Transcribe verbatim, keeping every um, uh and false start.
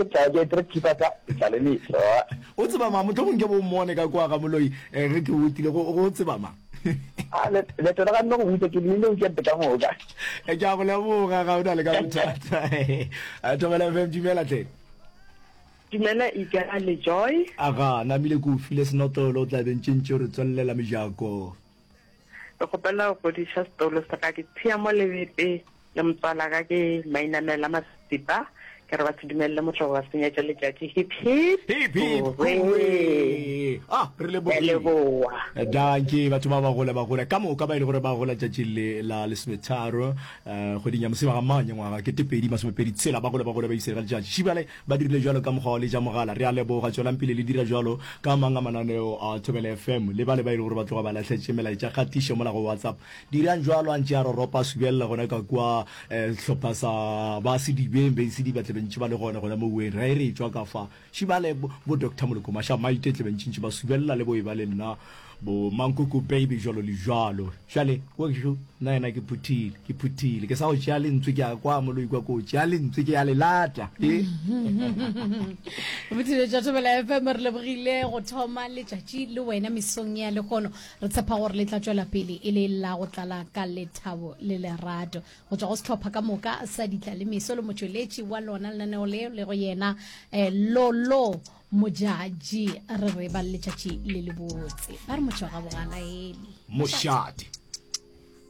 tla ke tre khipata tla le ni so o tseba ma motho mo nke bo mmone ka kwa ga moloi e re ke utile go go tseba ma a le le tla ga no go utile ke le o ke tla mo ga e ja go le mo ga ga o na le ka bothata a tobela fm dimela tle dimela e ka le joy aga na mile go file senotolo tla bentšintšo re tswellela mejako re gopela go di sha stolo sa ka ke tia mo le bete le mtsala ka ke mainanela masipa ke re ba tshidimelle motho wa senya tša letšatši hip hip hip hip ah re le bo danke batho ba ba gola ba gola ka mo ka ba ile gore ba gola tšatši le la lesmetaro eh go dinya mosima ga manye ngwaga ke tepedi masomepedi tsela ba gola ba gola ba isega letšatši shibale ba dirile jalo ka mogwa le ja mogala re a leboga tswelang pele le dira jalo ka manga mananeo a Thobela F M le ba le ba ile gore ba tloga ba latlhetše melaetša kgatišo mola go WhatsApp dirang jalo a ntše a roropa subella gona ka kwa hlopha sa ba se dibembe se di batle bentši ba le gona gona mo we ra re tswa ka fa shibale bo Doctor Moloko masha maite tle bentši ba subella le bo e ba le nna bo Mankoko baby jalo le jalo jale go go na ena ke puthile ke puthile ke sa o tšea lentswe ke a kwa moloi kwa ko tšea lentswe ke ya le lata eh botse ja Thobela F M re le bogile go thoma le tšatši le wena misong ya le gono re tshepa gore le tla tswela pele e le la go tlala ka lethabo le lerato go tswa go setlhopha ka moka sa ditla le miso le motsweletši wa lona lenaneo le le go yena lolo mojaji re re ba le tšatši le le botse ba re motho ga bogala ele moshadi